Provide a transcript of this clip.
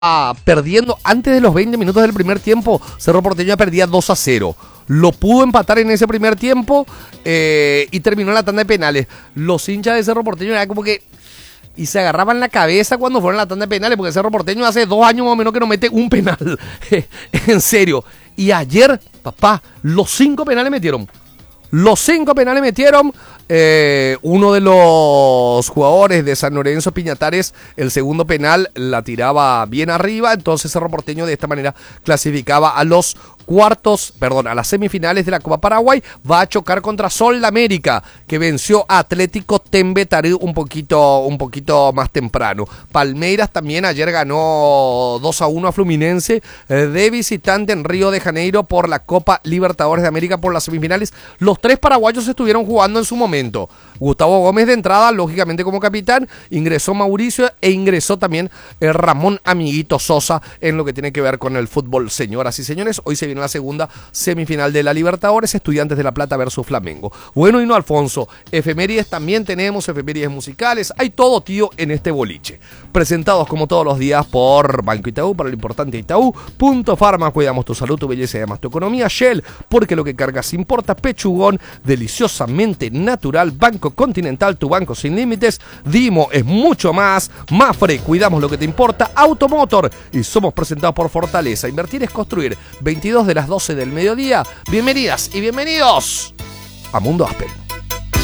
perdiendo antes de los 20 minutos del primer tiempo. Cerro Porteño perdía 2-0. Lo pudo empatar en ese primer tiempo y terminó la tanda de penales. Los hinchas de Cerro Porteño era como que... Y se agarraban la cabeza cuando fueron a la tanda de penales, porque Cerro Porteño hace 2 años más o menos que no mete un penal. En serio. Y ayer, papá, los 5 penales metieron. Los 5 penales metieron. Uno de los jugadores de San Lorenzo, Piñatares, el segundo penal la tiraba bien arriba. Entonces Cerro Porteño de esta manera clasificaba a los a las semifinales de la Copa Paraguay. Va a chocar contra Sol América, que venció a Atlético Tembetarí un poquito más temprano. Palmeiras también ayer ganó 2-1 a Fluminense de visitante en Río de Janeiro por la Copa Libertadores de América por las semifinales. Los 3 paraguayos estuvieron jugando en su momento. Gustavo Gómez de entrada, lógicamente como capitán, ingresó Mauricio e ingresó también Ramón Amiguito Sosa en lo que tiene que ver con el fútbol. Señoras y señores, hoy se viene la segunda semifinal de la Libertadores, Estudiantes de La Plata versus Flamengo. Bueno, y no, Alfonso, efemérides también tenemos, efemérides musicales, hay todo, tío, en este boliche. Presentados como todos los días por Banco Itaú, para lo importante Itaú, Punto Farma, cuidamos tu salud, tu belleza y además tu economía. Shell, porque lo que cargas importa. Pechugón, deliciosamente natural. Banco Continental, tu banco sin límites. Dimo es mucho más. Mafre, cuidamos lo que te importa. Automotor, y somos presentados por Fortaleza. Invertir es construir. 22 de las 12 del mediodía. Bienvenidas y bienvenidos a Mundo Aspen.